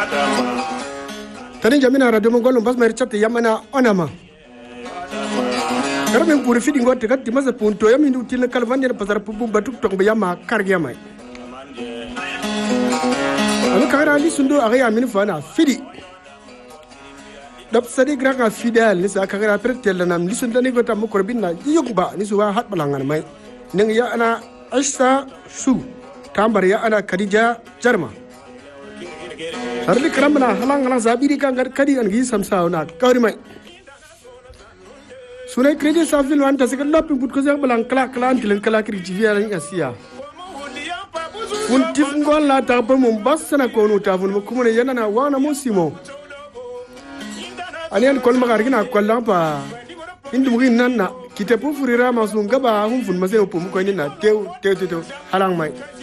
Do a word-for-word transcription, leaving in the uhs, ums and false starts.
tani jamina radio mo golum bas mer chat yamana onama garmen pour fidi ngote gatti masa punto yami ndu til kalvande pasar pubu batuk tok be yama karge mai alu kara li sundo aga yamin fana fidi dab sadi graka fidel ni sa kagara pertel nam li sunda ni gota mo korbinna yugba ni suwa hat balangan mai ning ya ana aisha su tambar ya ana khadija jarma harli karamna halang halang zabiri kan kadi an gi samsa na kawri mai sunai credit safil wan tasik lopi but ko zak balang kala kala antilen kala kri jivia ni asia un tif ngol la ta ba mum basana ko no ta fun mo kuma ne yana na wana mo simo alian kol magar gina ko la ba indu mugi nanna kite pu furira masun gaba hun fun maseno pu ko ni na tew tew tew halang mai